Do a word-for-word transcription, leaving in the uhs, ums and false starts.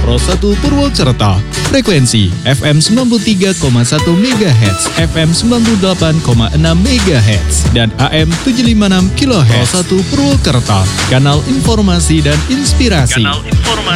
Pro satu Purwokerto. Frekuensi F M sembilan puluh tiga koma satu megahertz, F M sembilan puluh delapan koma enam megahertz, dan A M tujuh lima enam kilohertz. Pro satu Purwokerto, kanal informasi dan inspirasi. Kanal informasi